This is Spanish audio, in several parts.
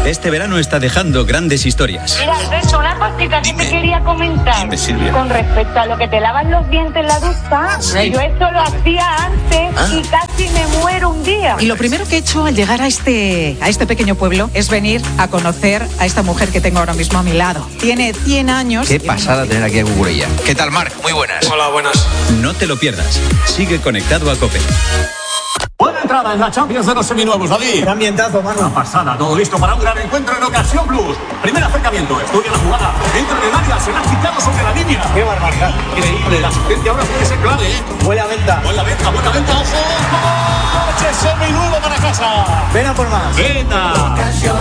Este verano está dejando grandes historias. Mira, Alberto, una cosita que te quería comentar. Dime, Silvia. Con respecto a lo que te lavas los dientes en la ducha, Sí. yo esto lo hacía antes y casi me muero un día. Y lo primero que he hecho al llegar a este pequeño pueblo es venir a conocer a esta mujer que tengo ahora mismo a mi lado. Tiene 100 años. Qué pasada tener aquí a Cucurella. ¿Qué tal, Marc? Muy buenas. Hola, buenas. No te lo pierdas. Sigue conectado a COPE. Buena entrada en la Champions de los seminuevos, David. Qué ambientazo, mano. Una pasada, todo listo para un gran encuentro en Ocasión Plus. Primer acercamiento, estudia la jugada. Entra en el área, será quitado sobre la línea. Qué barbaridad. Increíble, la asistencia ahora puede ser clave, ¿eh? Buena venta. Buena venta, ojo. Coche seminuevo para casa. Ven a por más. Venta.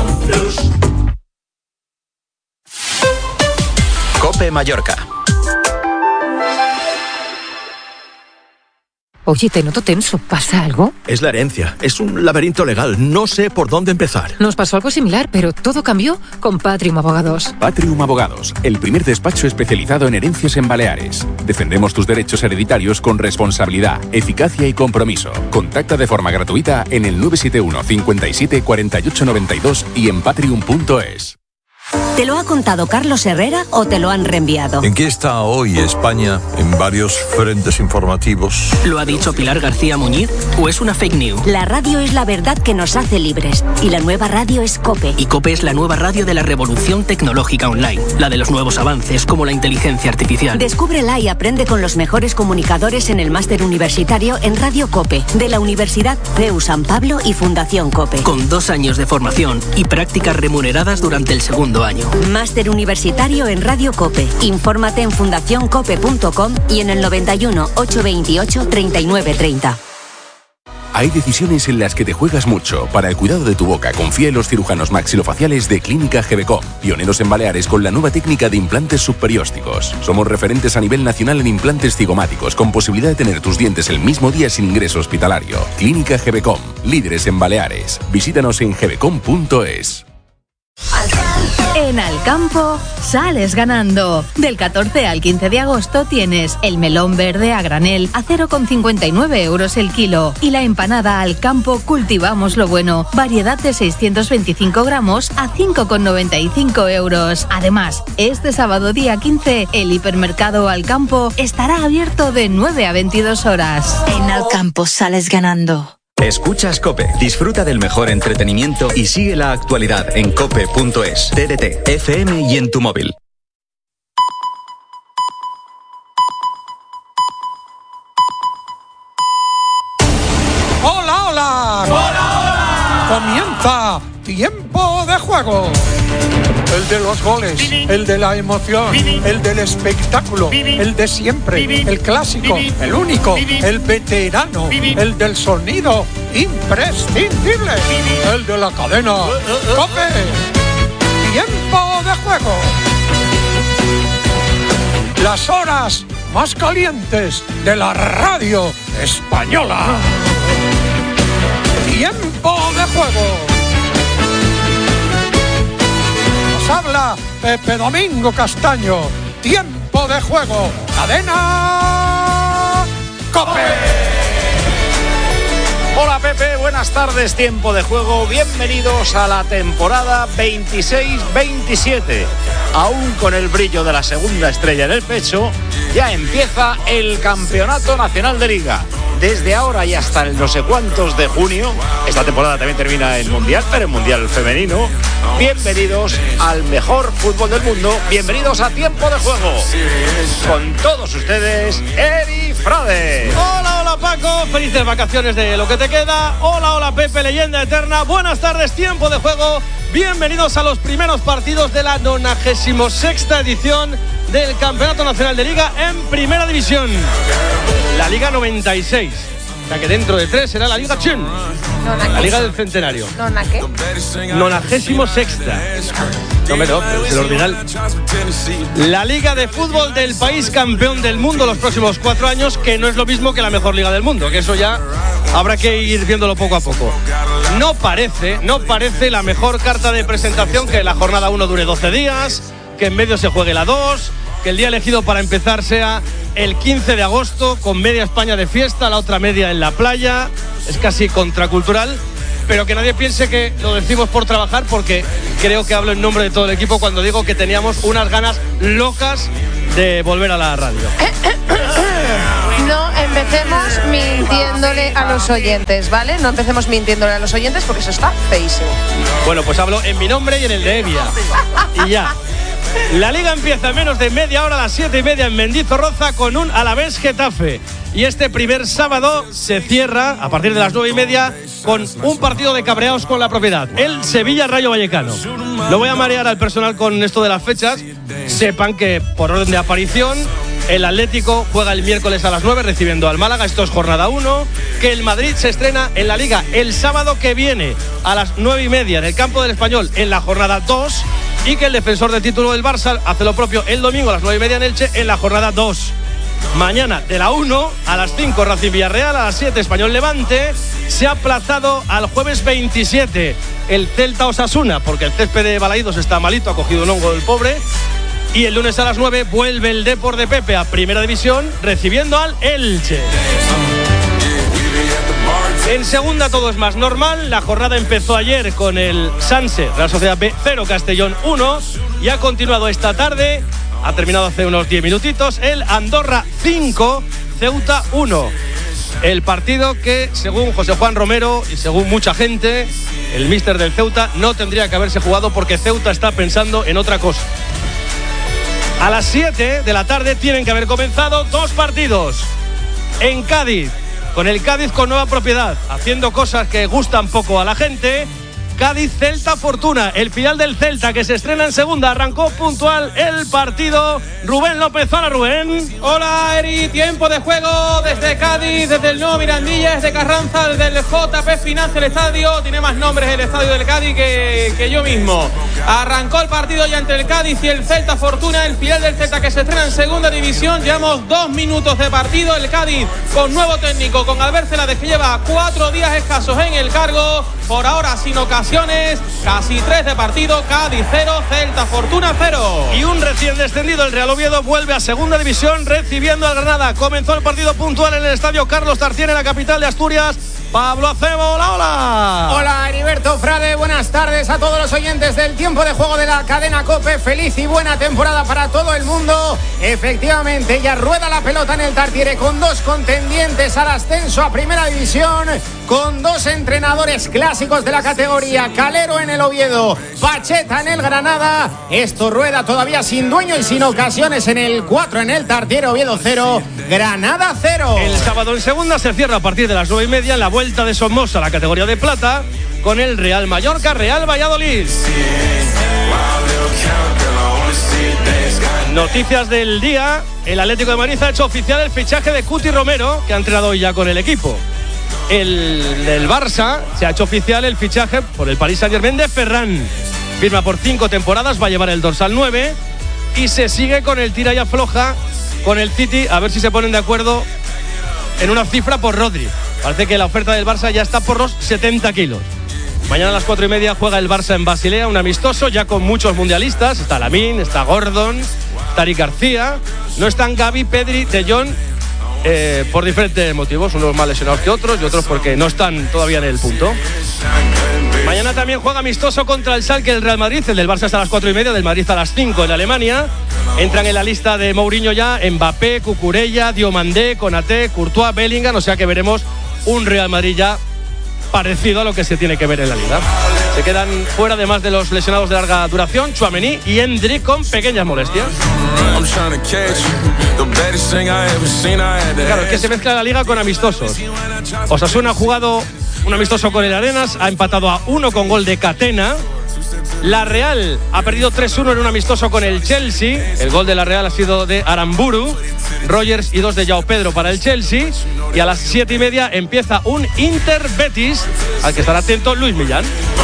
COPE Mallorca. Oye, te noto tenso. ¿Pasa algo? Es la herencia. Es un laberinto legal. No sé por dónde empezar. Nos pasó algo similar, pero todo cambió con Patrium Abogados. Patrium Abogados, el primer despacho especializado en herencias en Baleares. Defendemos tus derechos hereditarios con responsabilidad, eficacia y compromiso. Contacta de forma gratuita en el 971 57 48 92 y en patrium.es. ¿Te lo ha contado Carlos Herrera o te lo han reenviado? ¿En qué está hoy España en varios frentes informativos? ¿Lo ha dicho Pilar García Muñiz o es una fake news? La radio es la verdad que nos hace libres y la nueva radio es COPE. Y COPE es la nueva radio de la revolución tecnológica online, la de los nuevos avances como la inteligencia artificial. Descúbrela y aprende con los mejores comunicadores en el máster universitario en Radio COPE, de la Universidad CEU San Pablo y Fundación COPE. Con 2 años de formación y prácticas remuneradas durante el segundo año. Máster universitario en Radio COPE. Infórmate en fundacioncope.com y en el 91 828 3930. Hay decisiones en las que te juegas mucho. Para el cuidado de tu boca, confía en los cirujanos maxilofaciales de Clínica GBCOM, pioneros en Baleares con la nueva técnica de implantes subperiósticos. Somos referentes a nivel nacional en implantes cigomáticos, con posibilidad de tener tus dientes el mismo día sin ingreso hospitalario. Clínica GBCOM, líderes en Baleares. Visítanos en gbcom.es. En Alcampo sales ganando. Del 14 al 15 de agosto tienes el melón verde a granel a 0,59 euros el kilo y la empanada Alcampo Cultivamos lo Bueno, variedad de 625 gramos a 5,95 euros. Además, este sábado día 15, el hipermercado Alcampo estará abierto de 9 a 22 horas. En Alcampo sales ganando. Escuchas COPE. Disfruta del mejor entretenimiento y sigue la actualidad en cope.es, TDT, FM y en tu móvil. ¡Hola, hola! ¡Hola, hola! Comienza Tiempo de Juego. El de los goles, el de la emoción, el del espectáculo, el de siempre, el clásico, el único, el veterano, el del sonido imprescindible, el de la cadena COPE. Tiempo de Juego. Las horas más calientes de la radio española. Tiempo de Juego. Habla Pepe Domingo Castaño. Tiempo de Juego. Cadena COPE. Hola Pepe, buenas tardes. Tiempo de Juego. Bienvenidos a la temporada 26-27. Aún con el brillo de la segunda estrella en el pecho, ya empieza el Campeonato Nacional de Liga. Desde ahora y hasta el no sé cuántos de junio, esta temporada también termina el Mundial, pero el Mundial femenino. Bienvenidos al mejor fútbol del mundo, bienvenidos a Tiempo de Juego. Con todos ustedes, Eri Frade. Hola, hola Paco, felices vacaciones de lo que te queda. Hola, hola Pepe, leyenda eterna. Buenas tardes, Tiempo de Juego. Bienvenidos a los primeros partidos de la 96ª edición del Campeonato Nacional de Liga en Primera División. La Liga 96. O sea que dentro de 3 será la Liga Chun. La Liga del Centenario. ¿Nona qué? 96ª. No, es el original. La Liga de Fútbol del país campeón del mundo los próximos 4 años, que no es lo mismo que la mejor Liga del mundo, que eso ya habrá que ir viéndolo poco a poco. No parece la mejor carta de presentación que la jornada 1 dure 12 días, que en medio se juegue la 2, que el día elegido para empezar sea el 15 de agosto con media España de fiesta, la otra media en la playa. Es casi contracultural. pero que nadie piense que lo decimos por trabajar, porque creo que hablo en nombre de todo el equipo cuando digo que teníamos unas ganas locas de volver a la radio. No empecemos mintiéndole a los oyentes, ¿vale? No empecemos mintiéndole a los oyentes porque eso está feísimo. Bueno, pues hablo en mi nombre y en el de Evia. Y ya. La Liga empieza en menos de media hora a las 7:30 en Mendizorroza con un Alavés Getafe. Y este primer sábado se cierra a partir de las 9:30 con un partido de cabreados con la propiedad, el Sevilla-Rayo Vallecano. No voy a marear al personal con esto de las fechas. Sepan que por orden de aparición el Atlético juega el miércoles a las 9 recibiendo al Málaga, esto es jornada 1, que el Madrid se estrena en la Liga el sábado que viene a las 9:30 en el campo del Español en la jornada 2 y que el defensor del título del Barça hace lo propio el domingo a las 9:30 en Elche en la jornada 2. Mañana de la 1 a las 5 Racing Villarreal, a las 7 Español Levante. Se ha aplazado al jueves 27 el Celta Osasuna porque el césped de Balaídos está malito, ha cogido un hongo el pobre. Y el lunes a las 9 vuelve el Depor de Pepe a Primera División recibiendo al Elche. En segunda todo es más normal. La jornada empezó ayer con el Sanse, Real Sociedad B 0, Castellón 1 y ha continuado esta tarde, ha terminado hace unos 10 minutitos, el Andorra 5, Ceuta 1. El partido que, según José Juan Romero y según mucha gente, el míster del Ceuta no tendría que haberse jugado porque Ceuta está pensando en otra cosa. A las 7 de la tarde tienen que haber comenzado dos partidos. En Cádiz, con el Cádiz con nueva propiedad, haciendo cosas que gustan poco a la gente. Cádiz-Celta Fortuna, el final del Celta que se estrena en segunda. Arrancó puntual el partido. Rubén López, hola Rubén. Hola Eri, tiempo de juego desde Cádiz, desde el nuevo Mirandilla, desde Carranza, desde el JP Financia el estadio. Tiene más nombres el estadio del Cádiz que yo mismo. Arrancó el partido ya entre el Cádiz y el Celta Fortuna, el final del Celta que se estrena en segunda división. Llevamos 2 minutos de partido. El Cádiz con nuevo técnico, con Albert Celades, que lleva 4 días escasos en el cargo. Por ahora sin ocasiones, casi 3 de partido. Cádiz 0, Celta Fortuna 0. Y un recién descendido, el Real Oviedo, vuelve a segunda división recibiendo al Granada. Comenzó el partido puntual en el estadio Carlos Tartiere, en la capital de Asturias. Pablo Acebo, hola, hola. Hola, Heriberto Frade, buenas tardes a todos los oyentes del tiempo de juego de la cadena COPE. Feliz y buena temporada para todo el mundo. Efectivamente, ya rueda la pelota en el Tartiere con 2 contendientes al ascenso a Primera División, con 2 entrenadores clásicos de la categoría, Calero en el Oviedo, Pacheta en el Granada. Esto rueda todavía sin dueño y sin ocasiones en el 4 en el Tartiere. Oviedo 0, Granada 0. El sábado en segunda se cierra a partir de las 9:30 en la vuelta de Somoza a la categoría de plata con el Real Mallorca, Real Valladolid. Noticias del día: el Atlético de Madrid ha hecho oficial el fichaje de Cuti Romero, que ha entrenado hoy ya con el equipo. El Barça se ha hecho oficial el fichaje por el Paris Saint-Germain de Ferran. Firma por 5 temporadas, va a llevar el dorsal 9 y se sigue con el tira y afloja con el City, a ver si se ponen de acuerdo en una cifra por Rodri. Parece que la oferta del Barça ya está por los 70 kilos. Mañana a las 4:30 juega el Barça en Basilea, un amistoso ya con muchos mundialistas. Está Lamine, está Gordon, está Eric García. No están Gavi, Pedri, De Jong, por diferentes motivos. Unos más lesionados que otros y otros porque no están todavía en el punto. Mañana también juega amistoso contra el Schalke el Real Madrid. El del Barça está a las 4:30, del Madrid a las 5 en Alemania. Entran en la lista de Mourinho ya Mbappé, Cucurella, Diomandé, Konaté, Courtois, Bellingham. O sea que veremos un Real Madrid ya parecido a lo que se tiene que ver en la Liga. Se quedan fuera, además de los lesionados de larga duración, Tchouaméni y Endrick con pequeñas molestias. Claro, es que se mezcla la Liga con amistosos. Osasuna ha jugado un amistoso con el Arenas, ha empatado a 1 con gol de Catena. La Real ha perdido 3-1 en un amistoso con el Chelsea. El gol de la Real ha sido de Aramburu, Rogers y 2 de João Pedro para el Chelsea. Y a las 7:30 empieza un Inter-Betis, al que estará atento Luis Millán.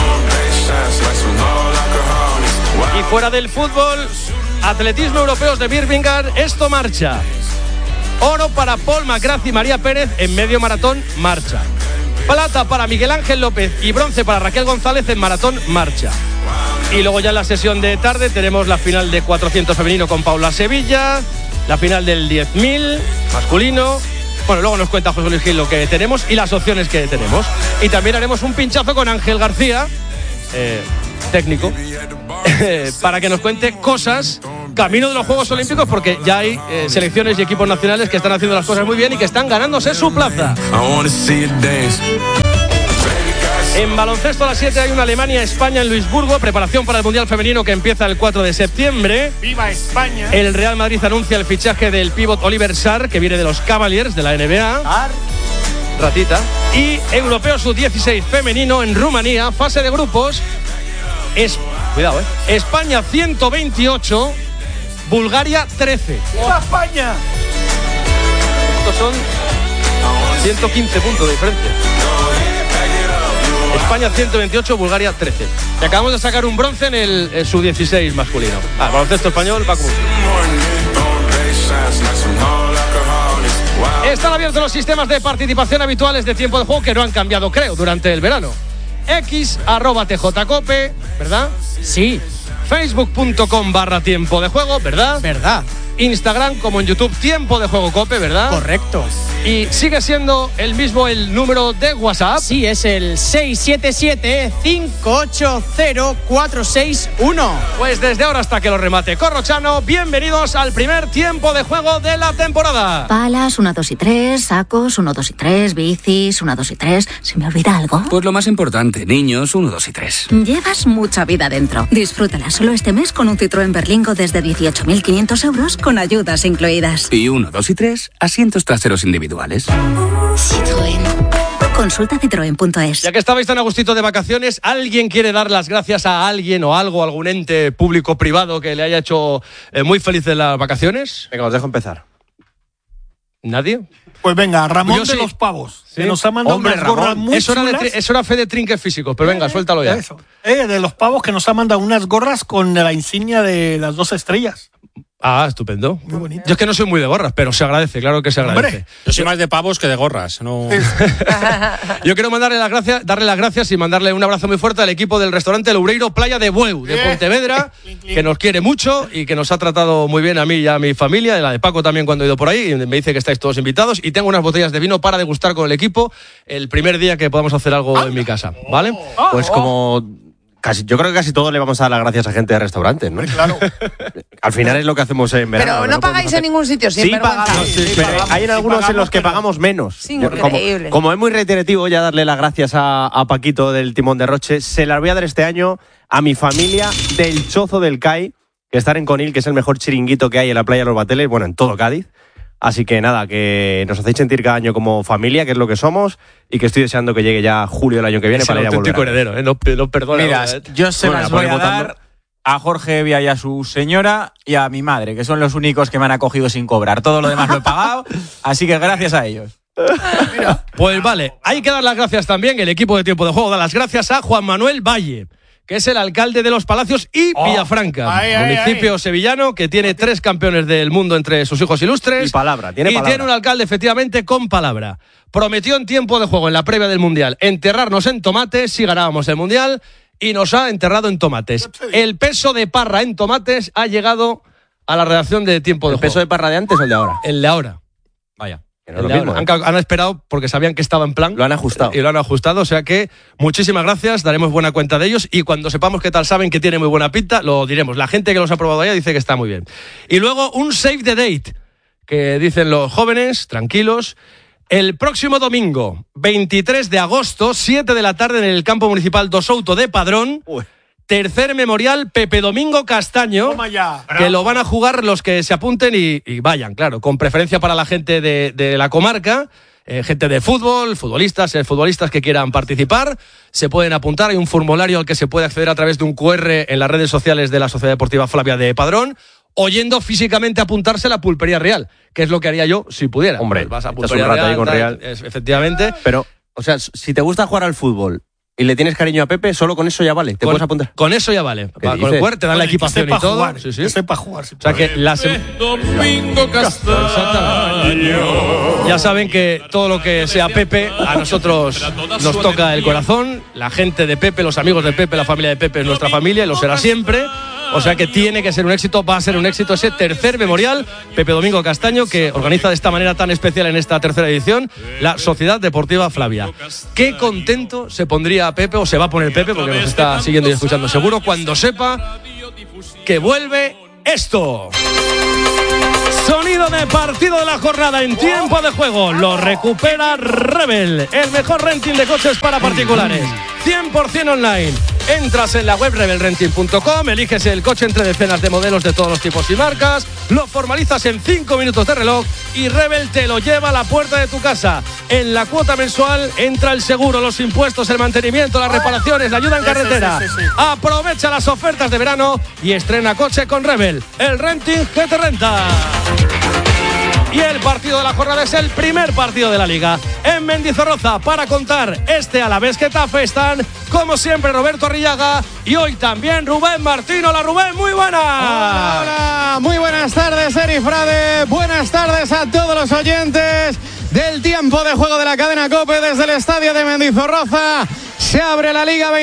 Y fuera del fútbol, atletismo europeos de Birmingham, esto marcha. Oro para Paul McGrath y María Pérez en medio maratón, marcha. Plata para Miguel Ángel López y bronce para Raquel González en maratón, marcha. Y luego ya en la sesión de tarde tenemos la final de 400 femenino con Paula Sevilla, la final del 10.000 masculino Bueno, luego nos cuenta José Luis Gil lo que tenemos y las opciones que tenemos. Y también haremos un pinchazo con Ángel García, técnico, para que nos cuente cosas camino de los Juegos Olímpicos, porque ya hay selecciones y equipos nacionales que están haciendo las cosas muy bien y que están ganándose su plaza. En baloncesto a las 7 hay una Alemania-España en Luisburgo, preparación para el Mundial Femenino que empieza el 4 de septiembre. ¡Viva España! El Real Madrid anuncia el fichaje del pívot Oliver Sarr, que viene de los Cavaliers de la NBA. Ratita. Y Europeo Sub-16 femenino en Rumanía, fase de grupos. Cuidado, España 128, Bulgaria 13. ¡Viva España! Estos son 115 puntos de diferencia. España 128, Bulgaria 13. Y acabamos de sacar un bronce en el Sub-16 masculino. Baloncesto español va como... Están abiertos los sistemas de participación habituales de tiempo de juego que no han cambiado, creo, durante el verano. X@TJCope, ¿verdad? Sí. Facebook.com/tiempo de juego, ¿verdad? ¿Verdad? Instagram como en YouTube, Tiempo de Juego Cope, ¿verdad? Correcto. Y sigue siendo el mismo el número de WhatsApp. Sí, es el 677-580-461. Pues desde ahora hasta que lo remate Corrochano, bienvenidos al primer tiempo de juego de la temporada. Palas, 1, 2 y 3, sacos, 1, 2 y 3, bicis, 1, 2 y 3. ¿Se me olvida algo? Pues lo más importante, niños, 1, 2 y 3. Llevas mucha vida dentro. Disfrútala solo este mes con un Citroën Berlingo desde 18.500 euros con ayudas incluidas. Y 1, 2 y 3, asientos traseros individuales. Citroën. Consulta citroen.es. Ya que estabais tan a gustito de vacaciones, ¿alguien quiere dar las gracias a alguien o algo, algún ente público privado que le haya hecho muy feliz en las vacaciones? Venga, os dejo empezar. ¿Nadie? Pues venga, Ramón Yo de sí. los Pavos. ¿Sí? Que nos ha mandado Hombre, unas gorras Ramón, muy Eso era fe de trinques físicos, pero venga, suéltalo ya. Eso. De los Pavos, que nos ha mandado unas gorras con la insignia de las 2 estrellas. Ah, estupendo. Muy bonito. Yo es que no soy muy de gorras, pero se agradece, claro que se agradece. Hombre. Yo soy más de pavos que de gorras. No... Yo quiero darle las gracias y mandarle un abrazo muy fuerte al equipo del restaurante El Oureiro Playa de Bueu, de Pontevedra, que nos quiere mucho y que nos ha tratado muy bien a mí y a mi familia, y la de Paco también cuando he ido por ahí, y me dice que estáis todos invitados, y tengo unas botellas de vino para degustar con el equipo el primer día que podamos hacer algo en mi casa, ¿vale? Pues como... yo creo que casi todos le vamos a dar las gracias a gente de restaurantes, ¿no? Claro. Al final es lo que hacemos en verano. Pero no pagáis en ningún sitio, sin Sí, vergüenza. pagamos, pero hay en algunos en los que pagamos menos. Sí, Yo, increíble. como es muy reiterativo ya darle las gracias a Paquito del Timón de Roche, se las voy a dar este año a mi familia del Chozo del CAI, que está en Conil, que es el mejor chiringuito que hay en la playa de los Bateles, bueno, en todo Cádiz. Así que nada, que nos hacéis sentir cada año como familia, que es lo que somos, y que estoy deseando que llegue ya julio del año que viene Es para el ir a volver. auténtico heredero, ¿eh? No perdona. Mira, yo se Bueno, las la voy a ponen dar votando. a Jorge Evia y a su señora y a mi madre, que son los únicos que me han acogido sin cobrar. Todo lo demás lo he pagado, así que gracias a ellos. Pues vale, hay que dar las gracias también, el equipo de Tiempo de Juego da las gracias a Juan Manuel Valle, que es el alcalde de Los Palacios y Villafranca, municipio sevillano que tiene 3 campeones del mundo entre sus hijos ilustres. Y palabra, tiene y palabra. tiene un alcalde efectivamente con palabra. Prometió en Tiempo de Juego, en la previa del Mundial, enterrarnos en tomates si ganábamos el Mundial, y nos ha enterrado en tomates. El peso de Parra en tomates ha llegado a la redacción de Tiempo de ¿El Juego. peso de Parra de antes o el de ahora? El de ahora. Vaya. Que no El es de lo mismo, ahora. Han esperado porque sabían que estaba en plan. Lo han ajustado. Y lo han ajustado, o sea que muchísimas gracias, daremos buena cuenta de ellos y cuando sepamos qué tal saben que tiene muy buena pinta, lo diremos. La gente que los ha probado ya dice que está muy bien. Y luego un save the date, que dicen los jóvenes, tranquilos, el próximo domingo, 23 de agosto, 7 de la tarde en el campo municipal do Souto de Padrón. Tercer memorial Pepe Domingo Castaño, Toma ya. que lo van a jugar los que se apunten y vayan, claro, con preferencia para la gente de la comarca, gente de fútbol, futbolistas que quieran participar, se pueden apuntar, hay un formulario al que se puede acceder a través de un QR en las redes sociales de la Sociedad Deportiva Flavia de Padrón, o yendo físicamente a apuntarse a la Pulpería Real, que es lo que haría yo si pudiera. Hombre, Pues vas a echas Pulpería un rato ahí con tal, Real. efectivamente. Pero, o sea, si te gusta jugar al fútbol y le tienes cariño a Pepe, solo con eso ya vale. ¿Te puedes apuntar? Con eso ya vale. ¿Qué Con el dices? QR te dan la Oye, que equipación sepa y todo. jugar, Sí, sí. que sepa jugar. O sea que Domingo Castaño. Ya saben que todo lo que sea Pepe, a nosotros nos toca el corazón. La gente de Pepe, los amigos de Pepe, la familia de Pepe es nuestra familia y lo será siempre. O sea que tiene que ser un éxito, va a ser un éxito ese tercer memorial Pepe Domingo Castaño que organiza de esta manera tan especial en esta tercera edición la Sociedad Deportiva Flavia. Qué contento se pondría Pepe, o se va a poner Pepe, porque nos está siguiendo y escuchando seguro, cuando sepa que vuelve esto. Sonido de partido de la jornada en tiempo de juego. Lo recupera Rebel, el mejor renting de coches para particulares. 100% online. Entras en la web rebelrenting.com, eliges el coche entre decenas de modelos de todos los tipos y marcas, lo formalizas en 5 minutos de reloj y Rebel te lo lleva a la puerta de tu casa. En la cuota mensual entra el seguro, los impuestos, el mantenimiento, las reparaciones, la ayuda en carretera. Sí. Aprovecha las ofertas de verano y estrena coche con Rebel, el renting que te renta. Y el partido de la jornada es el primer partido de la Liga. En Mendizorroza, para contar este Alavés Getafe, están, como siempre, Roberto Arrillaga y hoy también Rubén Martín. Hola, Rubén, muy buenas. Hola, muy buenas tardes, Eri Frade. Buenas tardes a todos los oyentes del tiempo de juego de la cadena COPE desde el estadio de Mendizorroza. Se abre la Liga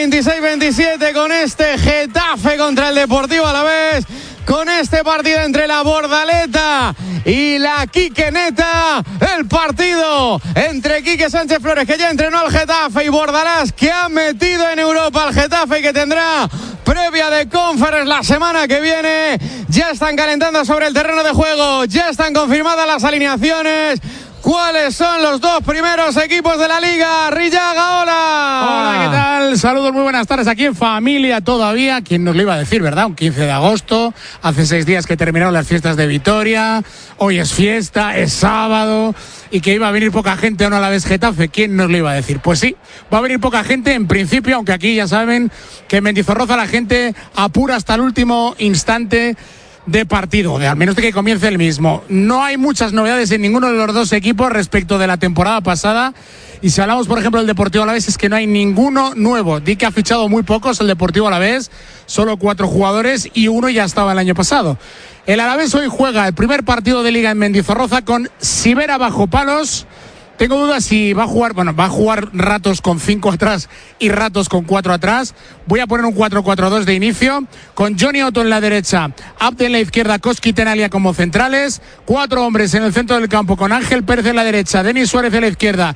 26-27 con este Getafe contra el Deportivo Alavés. Con este partido entre la Bordaleta y la Quiqueneta, el partido entre Quique Sánchez Flores, que ya entrenó al Getafe, y Bordalás, que ha metido en Europa al Getafe y que tendrá previa de Conference la semana que viene. Ya están calentando sobre el terreno de juego, ya están confirmadas las alineaciones. ¿Cuáles son los dos primeros equipos de la Liga? Rillaga, hola. Hola, ¿qué tal? Saludos, muy buenas tardes. Aquí en familia todavía. ¿Quién nos lo iba a decir, verdad? Un 15 de agosto. Hace 6 días que terminaron las fiestas de Vitoria. Hoy es fiesta, es sábado. Y que iba a venir poca gente a un Alavés Getafe. ¿Quién nos lo iba a decir? Pues sí, va a venir poca gente en principio, aunque aquí ya saben que en Mendizorroza la gente apura hasta el último instante de partido, al menos de que comience el mismo. No hay muchas novedades en ninguno de los dos equipos respecto de la temporada pasada. Y si hablamos, por ejemplo, del Deportivo Alavés, es que no hay ninguno nuevo. Di que ha fichado muy pocos el Deportivo Alavés, solo 4 jugadores y uno ya estaba el año pasado. El Alavés hoy juega el primer partido de Liga en Mendizorroza con Sivera bajo palos. Tengo dudas si va a jugar, va a jugar ratos con 5 atrás y ratos con 4 atrás. Voy a poner un 4-4-2 de inicio, con Johnny Otto en la derecha, Abde en la izquierda, Koski Tenalia como centrales, 4 hombres en el centro del campo, con Ángel Pérez en la derecha, Denis Suárez en la izquierda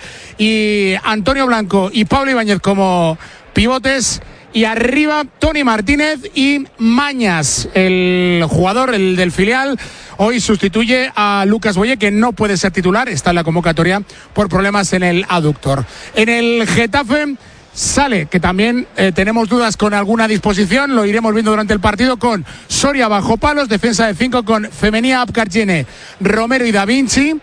y Antonio Blanco y Pablo Ibáñez como pivotes. Y arriba Tony Martínez y Mañas, el jugador, el del filial, hoy sustituye a Lucas Boye, que no puede ser titular, está en la convocatoria por problemas en el aductor. En el Getafe sale, que también tenemos dudas con alguna disposición, lo iremos viendo durante el partido, con Soria bajo palos, defensa de 5 con Femenía, Abkarjene, Romero y Da Vinci.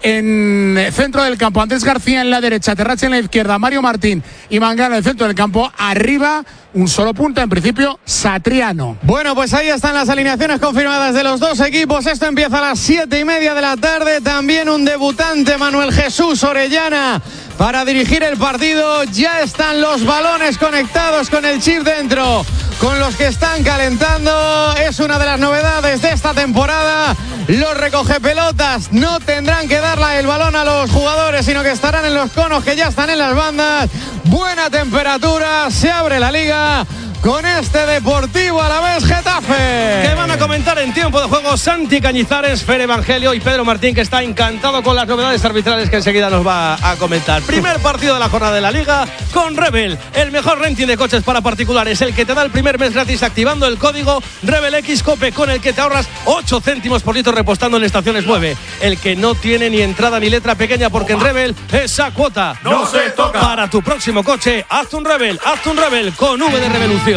En centro del campo, Andrés García en la derecha, Terrache en la izquierda, Mario Martín y Mangala en el centro del campo. Arriba, un solo punta, en principio, Satriano. Bueno, pues ahí están las alineaciones confirmadas de los dos equipos. Esto empieza a las 7:30 de la tarde. También un debutante, Manuel Jesús Orellana, para dirigir el partido. Ya están los balones conectados con el chip dentro, con los que están calentando. Es una de las novedades de esta temporada. Los recogepelotas no tendrán que darle el balón a los jugadores, sino que estarán en los conos que ya están en las bandas. Buena temperatura, se abre la Liga con este Deportivo Alavés Getafe. Que van a comentar en tiempo de juego Santi Cañizares, Fer Evangelio y Pedro Martín, que está encantado con las novedades arbitrales que enseguida nos va a comentar. Primer partido de la jornada de la Liga con Rebel, el mejor renting de coches para particulares, el que te da el primer mes gratis activando el código RebelXCOPE, con el que te ahorras 8 céntimos por litro repostando en estaciones 9. El que no tiene ni entrada ni letra pequeña, porque en Rebel esa cuota no se toca. Para tu próximo coche, hazte un Rebel con V de revolución.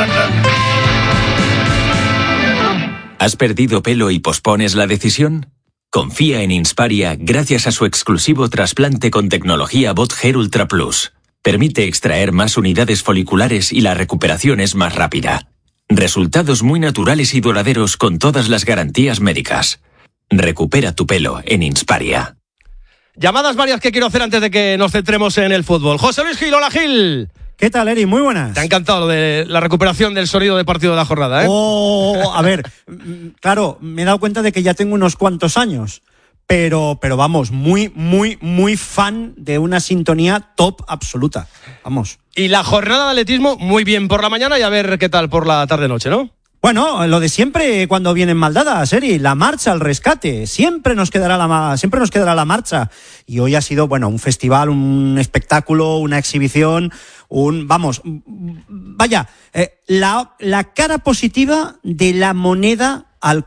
¿Has perdido pelo y pospones la decisión? Confía en Insparia gracias a su exclusivo trasplante con tecnología Bot Hair Ultra Plus. Permite extraer más unidades foliculares y la recuperación es más rápida. Resultados muy naturales y duraderos con todas las garantías médicas. Recupera tu pelo en Insparia. Llamadas varias que quiero hacer antes de que nos centremos en el fútbol. José Luis Gil, hola Gil. ¿Qué tal, Eri? Muy buenas. Te ha encantado lo de la recuperación del sonido de partido de la jornada, ¿eh? A ver, claro, me he dado cuenta de que ya tengo unos cuantos años, pero vamos, muy fan de una sintonía top absoluta. Vamos. Y la jornada de atletismo, muy bien por la mañana y a ver qué tal por la tarde-noche, ¿no? Bueno, lo de siempre cuando vienen mal dadas, Eri, la marcha, el rescate, siempre nos quedará la marcha. Y hoy ha sido, bueno, un festival, un espectáculo, una exhibición, la cara positiva de la moneda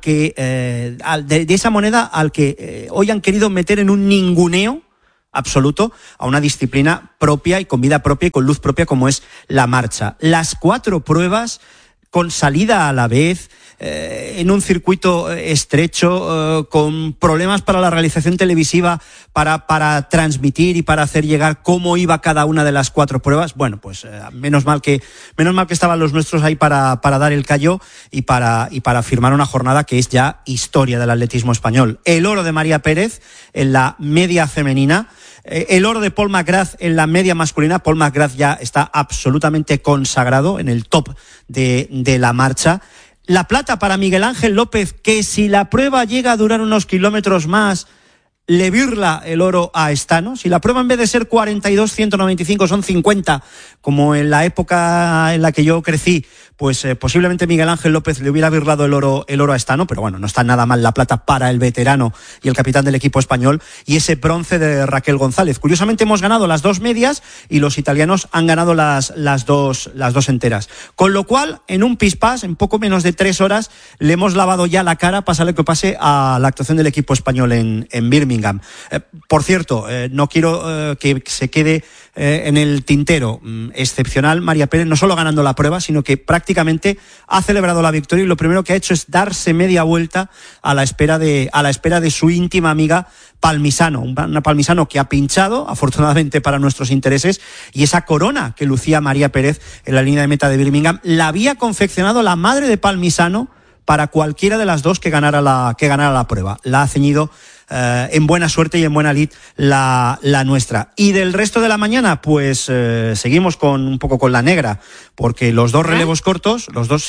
de esa moneda al que hoy han querido meter en un ninguneo absoluto a una disciplina propia y con vida propia y con luz propia como es la marcha. Las 4 pruebas con salida a la vez, en un circuito estrecho, con problemas para la realización televisiva, para transmitir y para hacer llegar cómo iba cada una de las 4 pruebas. Bueno, pues menos mal que estaban los nuestros ahí para dar el callo y para firmar una jornada que es ya historia del atletismo español. El oro de María Pérez en la media femenina, el oro de Paul McGrath en la media masculina. Paul McGrath ya está absolutamente consagrado en el top de la marcha. La plata para Miguel Ángel López, que si la prueba llega a durar unos kilómetros más, le birla el oro a Estano. Si la prueba en vez de ser 42-195 son 50, como en la época en la que yo crecí, pues posiblemente Miguel Ángel López le hubiera birlado el oro a Estano, pero bueno, no está nada mal la plata para el veterano y el capitán del equipo español, y ese bronce de Raquel González. Curiosamente hemos ganado las 2 medias y los italianos han ganado las dos enteras. Con lo cual, en un pispás, en poco menos de 3 horas, le hemos lavado ya la cara, pase lo que pase, a la actuación del equipo español en Birmingham. Por cierto, no quiero que se quede en el tintero. Excepcional María Pérez, no solo ganando la prueba, sino que prácticamente ha celebrado la victoria y lo primero que ha hecho es darse media vuelta a la espera de su íntima amiga Palmisano, una Palmisano que ha pinchado, afortunadamente para nuestros intereses, y esa corona que lucía María Pérez en la línea de meta de Birmingham la había confeccionado la madre de Palmisano para cualquiera de las dos que ganara la prueba. La ha ceñido en buena suerte y en buena lid la nuestra. Y del resto de la mañana, pues seguimos un poco con la negra, porque los dos relevos cortos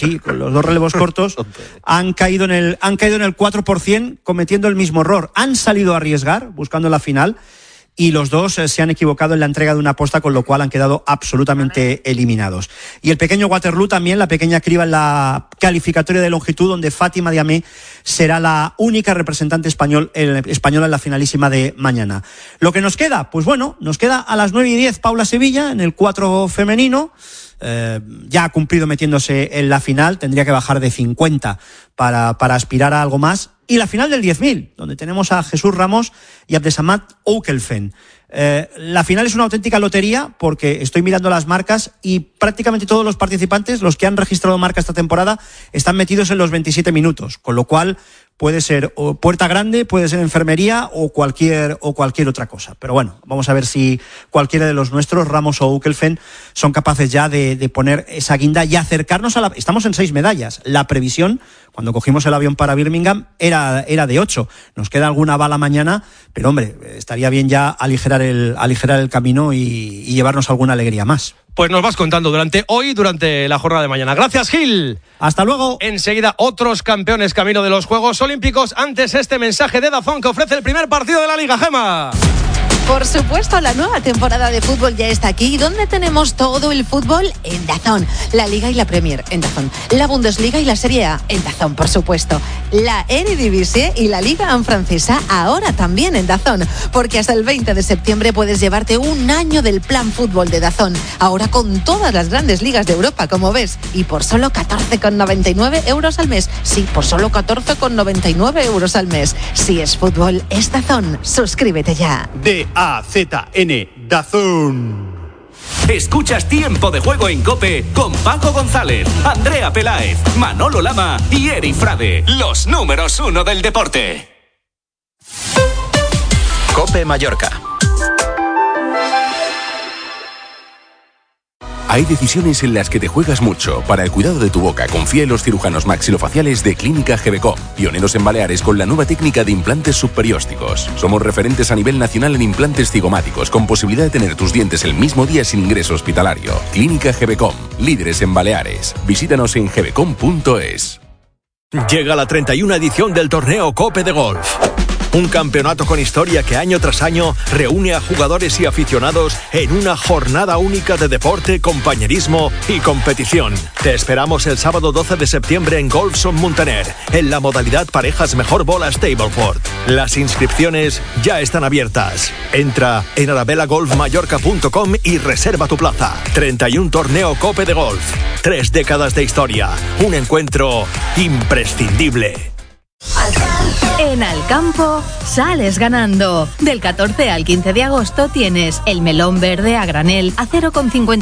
han caído en el 4%, cometiendo el mismo error. Han salido a arriesgar buscando la final, y los dos se han equivocado en la entrega de una posta, con lo cual han quedado absolutamente eliminados. Y el pequeño Waterloo también, la pequeña criba en la calificatoria de longitud, donde Fátima Diamé será la única representante española en la finalísima de mañana. Lo que nos queda, pues bueno, nos queda a las 9:10 Paula Sevilla en el 4 femenino. Ya ha cumplido metiéndose en la final, tendría que bajar de 50 para aspirar a algo más. Y la final del 10.000, donde tenemos a Jesús Ramos y Abdesamad Oukelfen. La final es una auténtica lotería, porque estoy mirando las marcas y prácticamente todos los participantes, los que han registrado marca esta temporada, están metidos en los 27 minutos, con lo cual puede ser o puerta grande, puede ser enfermería o cualquier otra cosa. Pero bueno, vamos a ver si cualquiera de los nuestros, Ramos o Oukelfen, son capaces ya de poner esa guinda y acercarnos a estamos en 6 medallas. La previsión, cuando cogimos el avión para Birmingham, era de 8. Nos queda alguna bala mañana, pero hombre, estaría bien ya aligerar el camino y llevarnos alguna alegría más. Pues nos vas contando durante la jornada de mañana. Gracias, Gil. Hasta luego. Enseguida, otros campeones camino de los Juegos Olímpicos. Antes, este mensaje de DAZN que ofrece el primer partido de la Liga, Gema. Por supuesto, la nueva temporada de fútbol ya está aquí. ¿Dónde tenemos todo el fútbol? En DAZN. La Liga y la Premier en DAZN. La Bundesliga y la Serie A en DAZN, por supuesto. La Eredivisie y la Liga francesa ahora también en DAZN. Porque hasta el 20 de septiembre puedes llevarte un año del plan fútbol de DAZN. Ahora con todas las grandes ligas de Europa, como ves. Y por solo 14,99 euros al mes. Sí, por solo 14,99 euros al mes. Si es fútbol, es DAZN. Suscríbete ya. DAZN, DAZN. Escuchas Tiempo de Juego en COPE con Paco González, Andrea Peláez, Manolo Lama y Eri Frade, los números 1 del deporte. COPE Mallorca. Hay decisiones en las que te juegas mucho. Para el cuidado de tu boca, confía en los cirujanos maxilofaciales de Clínica GBCOM, pioneros en Baleares con la nueva técnica de implantes subperiósticos. Somos referentes a nivel nacional en implantes cigomáticos, con posibilidad de tener tus dientes el mismo día sin ingreso hospitalario. Clínica GBCOM, líderes en Baleares. Visítanos en gbcom.es. Llega la 31 edición del torneo COPE de Golf. Un campeonato con historia que año tras año reúne a jugadores y aficionados en una jornada única de deporte, compañerismo y competición. Te esperamos el sábado 12 de septiembre en Golfson Muntaner, en la modalidad parejas mejor bola Stableford. Las inscripciones ya están abiertas. Entra en arabelagolfmallorca.com y reserva tu plaza. 31 torneo Cope de Golf. 3 décadas de historia. Un encuentro imprescindible. En Alcampo sales ganando. Del 14 al 15 de agosto tienes el melón verde a granel a 0,59